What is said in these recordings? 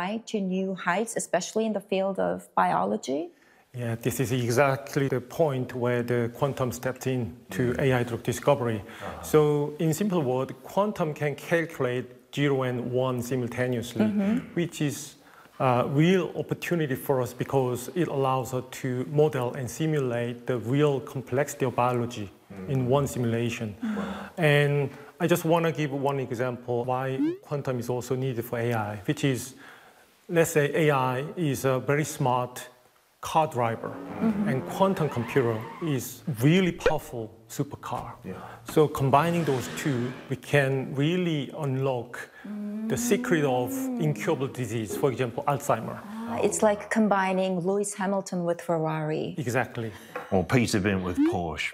AI to new heights, especially in the field of biology? Yeah, this is exactly the point where the quantum stepped in to AI drug discovery. So in simple words, quantum can calculate 0 and 1 simultaneously, which is a real opportunity for us because it allows us to model and simulate the real complexity of biology in one simulation. And I just want to give one example why quantum is also needed for AI, which is, let's say AI is a very smart car driver, and quantum computer is really powerful supercar. So combining those two, we can really unlock the secret of incurable disease, for example, Alzheimer. It's like combining Lewis Hamilton with Ferrari. Exactly. Or Peter Bint with Porsche.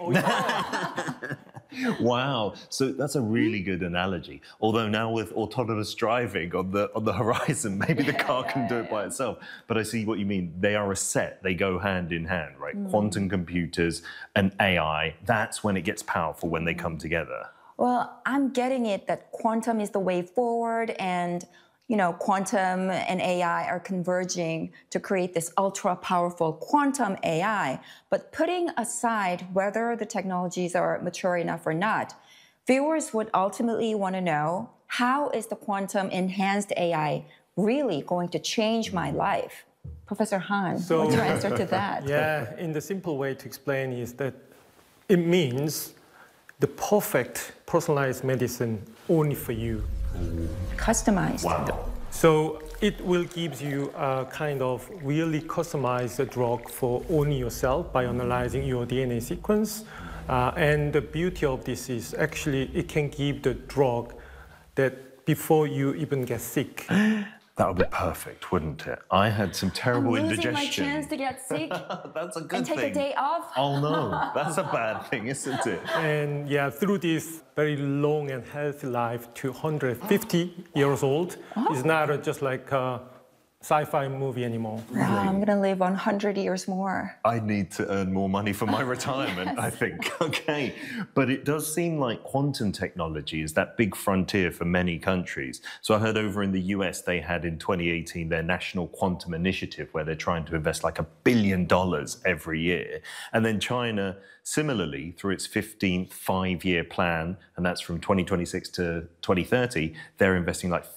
Wow, so that's a really good analogy. Although now with autonomous driving on the horizon, maybe the car can do it by itself. But I see what you mean. They are a set. They go hand in hand, right? Quantum computers and AI, that's when it gets powerful, when they come together. Well, I'm getting it that quantum is the way forward, and quantum and AI are converging to create this ultra-powerful quantum AI. But putting aside whether the technologies are mature enough or not, viewers would ultimately want to know, how is the quantum-enhanced AI really going to change my life? Professor Han, what's your answer to that? Yeah, in the simple way to explain is that it means the perfect personalized medicine only for you. Customized. Wow. So it will give you a kind of really customized drug for only yourself by analyzing your DNA sequence. And the beauty of this is actually it can give the drug that before you even get sick. That would be perfect, wouldn't it? I had some terrible indigestion. My chance to get sick. That's a good and thing. take a day off. Oh no, that's a bad thing, isn't it? And yeah, through this very long and healthy life to 150 years old is not just like a sci-fi movie anymore. Wow, I'm going to live 100 years more. I need to earn more money for my retirement, I think. Okay. But it does seem like quantum technology is that big frontier for many countries. So I heard over in the US, they had in 2018 their National Quantum Initiative, where they're trying to invest like $1 billion every year. And then China, similarly, through its 15th five-year plan, and that's from 2026 to 2030, they're investing like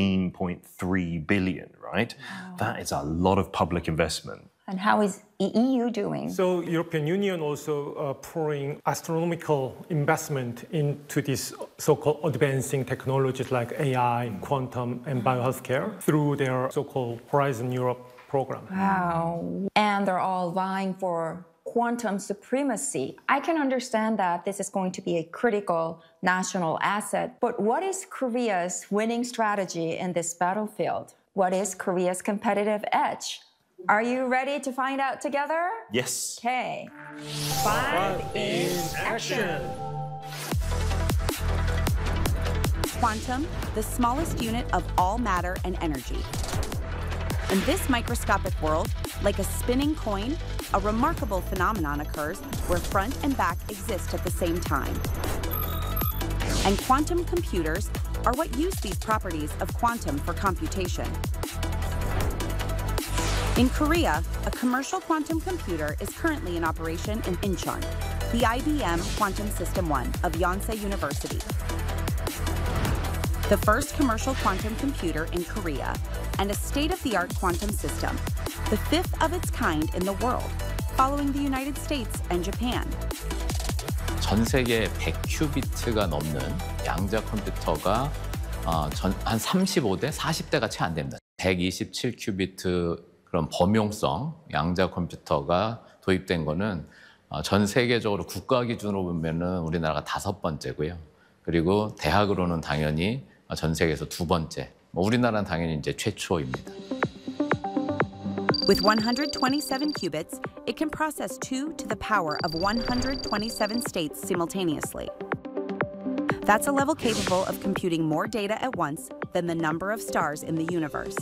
$15.3 billion, right? Wow. That is a lot of public investment. And how is EU doing? So European Union also pouring astronomical investment into these so-called advancing technologies like AI, quantum, and biohealthcare through their so-called Horizon Europe program. Wow. And they're all vying for quantum supremacy. I can understand that this is going to be a critical national asset, but what is Korea's winning strategy in this battlefield? What is Korea's competitive edge? Are you ready to find out together? Yes. Okay. 5 in action. Quantum, the smallest unit of all matter and energy. In this microscopic world, like a spinning coin, a remarkable phenomenon occurs where front and back exist at the same time. And quantum computers are what use these properties of quantum for computation. In Korea, a commercial quantum computer is currently in operation in Incheon, the IBM Quantum System 1 of Yonsei University. The first commercial quantum computer in Korea, and a state-of-the-art quantum system, the fifth of its kind in the world, following the United States and Japan. 전 세계에 100큐비트가 넘는 양자 컴퓨터가 한 35대, 40대가 채 안 됩니다. 127큐비트 그런 범용성 양자 컴퓨터가 도입된 거는 전 세계적으로 국가 기준으로 보면은 우리나라가 5번째고요. 그리고 대학으로는 당연히 전 세계에서 2번째. 우리나라는 당연히 이제 최초입니다. With 127 qubits, it can process 2 to the power of 127 states simultaneously. That's a level capable of computing more data at once than the number of stars in the universe.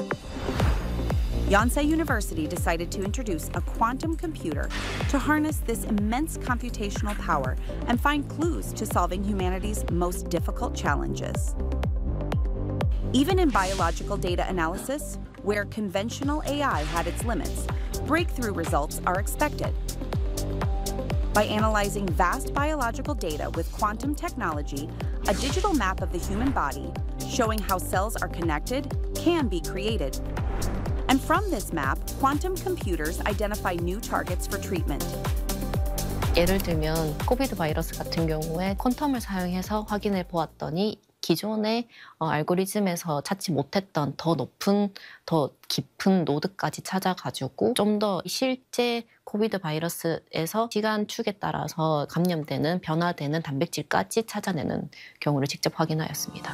Yonsei University decided to introduce a quantum computer to harness this immense computational power and find clues to solving humanity's most difficult challenges. Even in biological data analysis, where conventional AI had its limits, breakthrough results are expected. By analyzing vast biological data with quantum technology, a digital map of the human body showing how cells are connected can be created. And from this map, quantum computers identify new targets for treatment. 예를 들면 코비드 바이러스 같은 경우에 퀀텀을 사용해서 확인해 보았더니 기존의 알고리즘에서 찾지 못했던 더 높은, 더 깊은 노드까지 찾아가지고 좀 더 실제 코비드 바이러스에서 시간축에 따라서 감염되는, 변화되는 단백질까지 찾아내는 경우를 직접 확인하였습니다.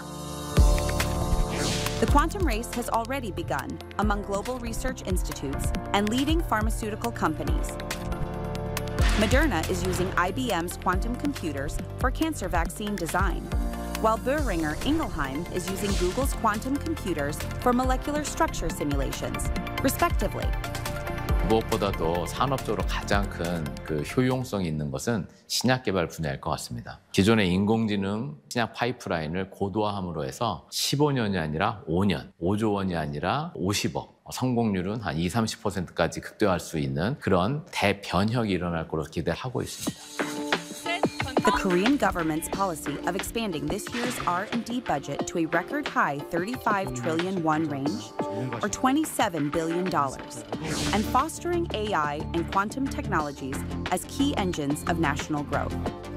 The quantum race has already begun among global research institutes and leading pharmaceutical companies. Moderna is using IBM's quantum computers for cancer vaccine design, while Boehringer Ingelheim is using Google's quantum computers for molecular structure simulations, respectively. 무엇보다도 산업적으로 가장 큰 그 효용성이 있는 것은 신약 개발 분야일 것 같습니다. 기존의 인공지능 신약 파이프라인을 고도화함으로 해서 15년이 아니라 5년, 5조 원이 아니라 50억, 성공률은 한 20-30%까지 극대화할 수 있는 그런 대변혁이 일어날 것으로 기대하고 있습니다. The Korean government's policy of expanding this year's R&D budget to a record high 35 trillion won range, or $27 billion, and fostering AI and quantum technologies as key engines of national growth.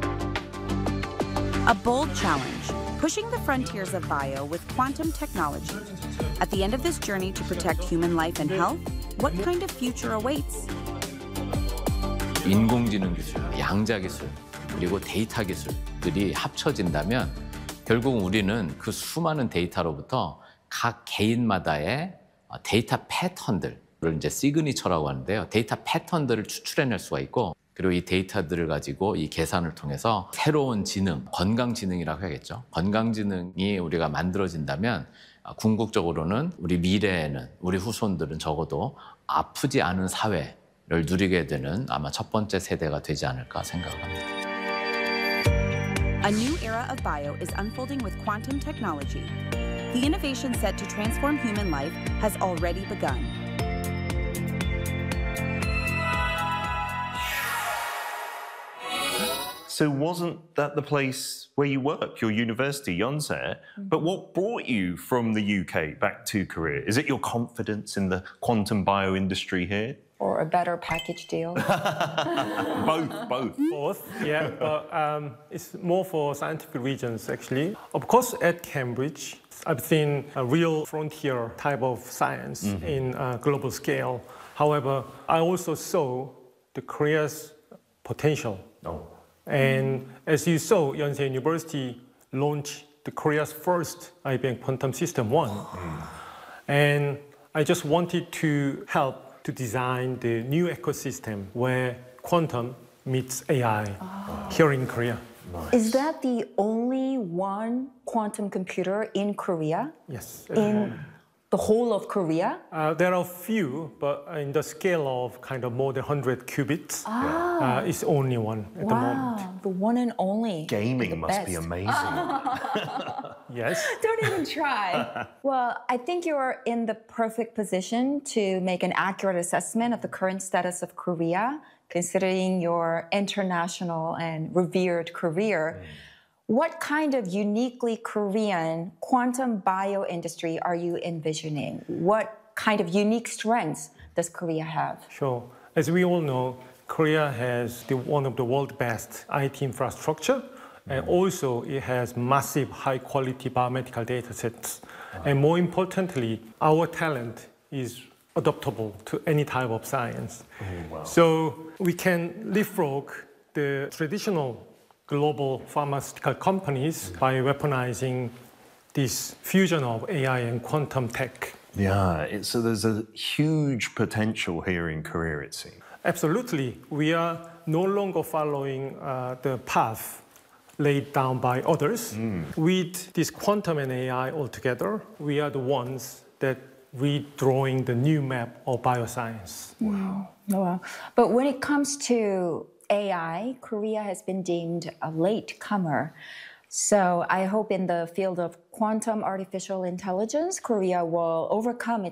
A bold challenge, pushing the frontiers of bio with quantum technology. At the end of this journey to protect human life and health, what kind of future awaits? 인공지능 기술, 양자 기술, 그리고 데이터 기술들이 합쳐진다면 결국 우리는 그 수많은 데이터로부터 각 개인마다의 데이터 패턴들을 이제 시그니처라고 하는데요. 데이터 패턴들을 추출해낼 수가 있고 그리고 이 데이터들을 가지고 이 계산을 통해서 새로운 지능, 건강지능이라고 해야겠죠. 건강지능이 우리가 만들어진다면 궁극적으로는 우리 미래에는 우리 후손들은 적어도 아프지 않은 사회를 누리게 되는 아마 첫 번째 세대가 되지 않을까 생각합니다. A new era of bio is unfolding with quantum technology. The innovation set to transform human life has already begun. So wasn't that the place where you work, your university, Yonsei? But what brought you from the UK back to Korea? Is it your confidence in the quantum bio industry here? Or a better package deal? Both, yeah, but it's more for scientific reasons, actually. Of course, at Cambridge, I've seen a real frontier type of science in a global scale. However, I also saw the Korea's potential. And as you saw, Yonsei University launched the Korea's first IBM Quantum System 1. And I just wanted to help to design the new ecosystem where quantum meets AI here in Korea. Is that the only one quantum computer in Korea? Yes. In the whole of Korea? There are a few, but in the scale of kind of more than 100 qubits, it's only one at the moment. The one and only. Gaming The must be best. amazing. Yes. Don't even try. Well, I think you're in the perfect position to make an accurate assessment of the current status of Korea, considering your international and revered career. What kind of uniquely Korean quantum bio industry are you envisioning? What kind of unique strengths does Korea have? Sure. As we all know, Korea has one of the world's best IT infrastructure, and also it has massive high-quality biomedical data sets. And more importantly, our talent is adaptable to any type of science. So we can leapfrog the traditional global pharmaceutical companies by weaponizing this fusion of AI and quantum tech. Yeah, so there's a huge potential here in Korea, it seems. Absolutely. We are no longer following the path laid down by others. With this quantum and AI altogether, we are the ones that redrawing the new map of bioscience. Wow. But when it comes to AI, Korea has been deemed a latecomer. So I hope in the field of quantum artificial intelligence, Korea will overcome